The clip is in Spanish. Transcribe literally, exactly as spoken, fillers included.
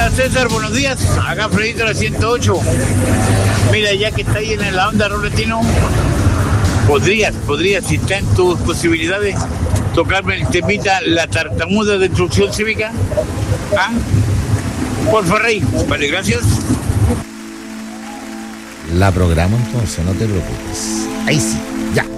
Hola César, buenos días. Acá Fredito la ciento ocho. Mira, ya que está ahí en la onda, Roletino, podrías, podrías, si está en tus posibilidades, tocarme el temita La Tartamuda de Instrucción Cívica. ¿Ah? Por Rey. Vale, gracias. La programo entonces, no te preocupes. Ahí sí, ya.